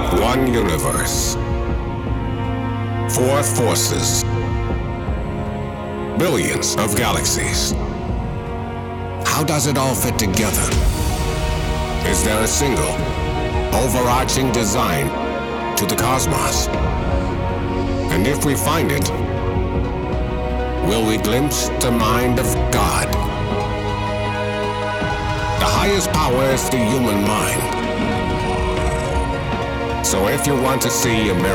One universe. Four forces. Billions of galaxies. How does it all fit together? Is there a single, overarching design to the cosmos? And if we find it, will we glimpse the mind of God? The highest power is the human mind. So if you want to see a miracle,